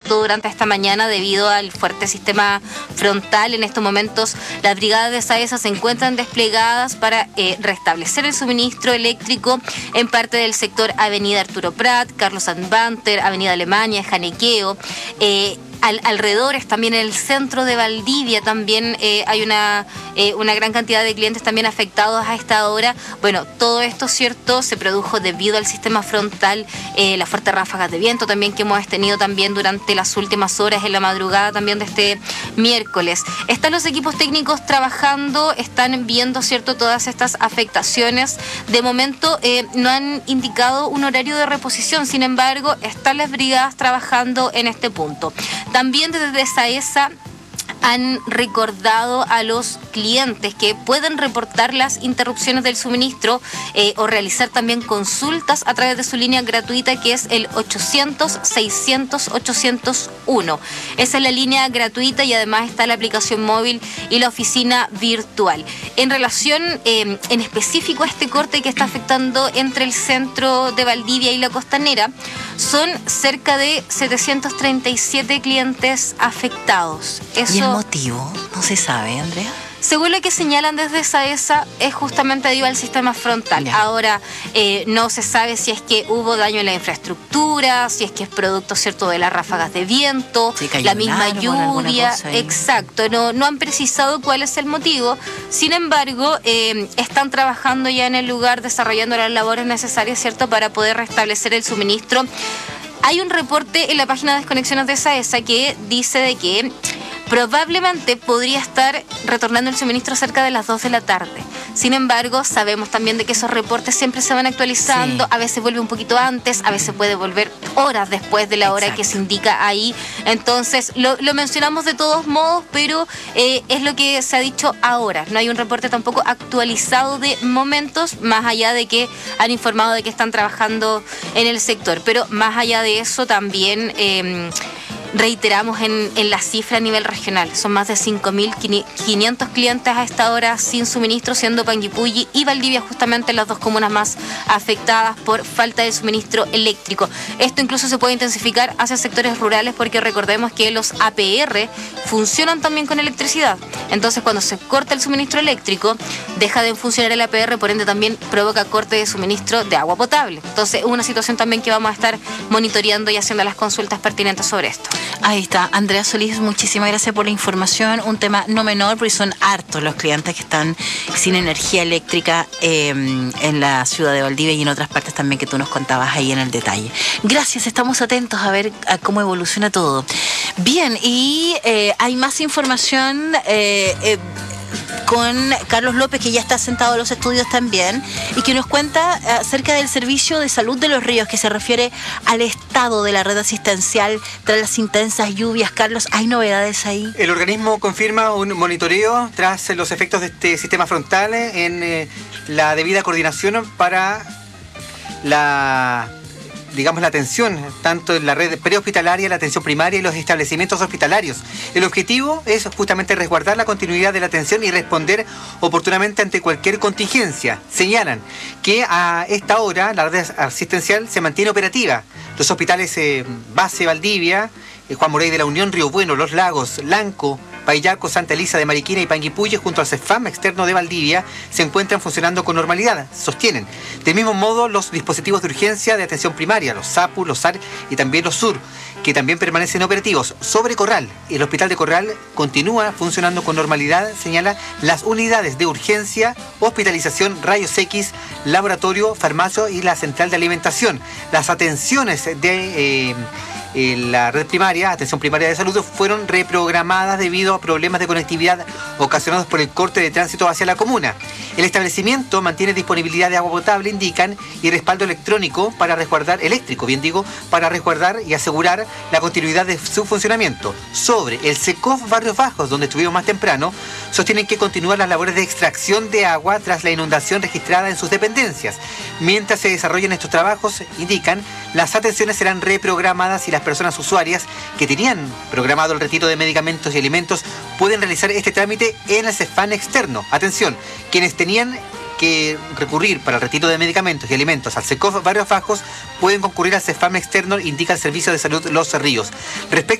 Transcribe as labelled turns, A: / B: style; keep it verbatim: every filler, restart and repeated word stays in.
A: todo durante esta mañana debido al fuerte sistema frontal. En estos momentos las brigadas de SAESA se encuentran desplegadas para eh, restablecer el suministro eléctrico en parte del sector Avenida Arturo Prat, Carlos Anbanter, Avenida Alemania, Janequeo. Eh, Al, alrededores, también en el centro de Valdivia también eh, hay una, eh, una gran cantidad de clientes también afectados a esta hora. Bueno, todo esto, cierto, se produjo debido al sistema frontal, eh, las fuertes ráfagas de viento también que hemos tenido también durante las últimas horas en la madrugada también de este miércoles. Están los equipos técnicos trabajando, están viendo, cierto, todas estas afectaciones. De momento eh, no han indicado un horario de reposición, sin embargo, están las brigadas trabajando en este punto. También desde SAESA han recordado a los clientes que pueden reportar las interrupciones del suministro eh, o realizar también consultas a través de su línea gratuita, que es el ochocientos, seiscientos, ochocientos uno. Esa es la línea gratuita y además está la aplicación móvil y la oficina virtual. En relación eh, en específico a este corte que está afectando entre el centro de Valdivia y la costanera, son cerca de setecientos treinta y siete clientes afectados. Eso,
B: ¿y el motivo? ¿No se sabe, Andrea?
A: Según lo que señalan desde SAESA, es justamente debido al sistema frontal. Ya. Ahora, eh, no se sabe si es que hubo daño en la infraestructura, si es que es producto, cierto, de las ráfagas de viento, sí, la misma árbol, lluvia. Exacto, no, no han precisado cuál es el motivo. Sin embargo, eh, están trabajando ya en el lugar, desarrollando las labores necesarias, cierto, para poder restablecer el suministro. Hay un reporte en la página de desconexiones de SAESA que dice de que probablemente podría estar retornando el suministro cerca de las dos de la tarde. Sin embargo, sabemos también de que esos reportes siempre se van actualizando, sí. A veces vuelve un poquito antes, a veces puede volver horas después de la hora Exacto. que se indica ahí. Entonces, lo, lo mencionamos de todos modos, pero eh, es lo que se ha dicho ahora. No hay un reporte tampoco actualizado de momentos, más allá de que han informado de que están trabajando en el sector. Pero más allá de eso, también Eh, reiteramos en, en la cifra a nivel regional. Son más de cinco mil quinientos clientes a esta hora sin suministro, siendo Panguipulli y Valdivia justamente las dos comunas más afectadas por falta de suministro eléctrico. Esto incluso se puede intensificar hacia sectores rurales porque recordemos que los A P R funcionan también con electricidad. Entonces, cuando se corta el suministro eléctrico, deja de funcionar el A P R, por ende también provoca corte de suministro de agua potable. Entonces, es una situación también que vamos a estar monitoreando y haciendo las consultas pertinentes sobre esto.
B: Ahí está, Andrea Solís, muchísimas gracias por la información. Un tema no menor, porque son hartos los clientes que están sin energía eléctrica eh, en la ciudad de Valdivia y en otras partes también que tú nos contabas ahí en el detalle. Gracias, estamos atentos a ver a cómo evoluciona todo. Bien, y eh, hay más información eh, eh, con Carlos López, que ya está sentado en los estudios también, y que nos cuenta acerca del servicio de salud de Los Ríos, que se refiere al estado de la red asistencial tras las intensas lluvias. Carlos, ¿hay novedades ahí?
C: El organismo confirma un monitoreo tras los efectos de este sistema frontal en eh, la debida coordinación para la... digamos, la atención, tanto en la red prehospitalaria, la atención primaria y los establecimientos hospitalarios. El objetivo es justamente resguardar la continuidad de la atención y responder oportunamente ante cualquier contingencia. Señalan que a esta hora la red asistencial se mantiene operativa. Los hospitales eh, Base Valdivia, eh, Juan Morey de la Unión, Río Bueno, Los Lagos, Lanco, Payaco, Santa Elisa de Mariquina y Panguipulli, junto al CEFAM externo de Valdivia, se encuentran funcionando con normalidad, sostienen. Del mismo modo, los dispositivos de urgencia de atención primaria, los SAPU, los S A R y también los SUR, que también permanecen operativos. Sobre Corral, el hospital de Corral continúa funcionando con normalidad, señala las unidades de urgencia, hospitalización, rayos X, laboratorio, farmacia y la central de alimentación. Las atenciones de... Eh, la red primaria, atención primaria de salud, fueron reprogramadas debido a problemas de conectividad ocasionados por el corte de tránsito hacia la comuna. El establecimiento mantiene disponibilidad de agua potable, indican, y respaldo electrónico para resguardar, eléctrico, bien digo, para resguardar y asegurar la continuidad de su funcionamiento. Sobre el SECOF Barrios Bajos, donde estuvimos más temprano, sostienen que continúan las labores de extracción de agua tras la inundación registrada en sus dependencias. Mientras se desarrollan estos trabajos, indican, las atenciones serán reprogramadas y las personas usuarias que tenían programado el retiro de medicamentos y alimentos pueden realizar este trámite en el CEFAM externo. Atención, quienes tenían que recurrir para el retiro de medicamentos y alimentos al SECOF Barrios Bajos pueden concurrir al CEFAM externo, indica el Servicio de Salud Los Ríos. Respecto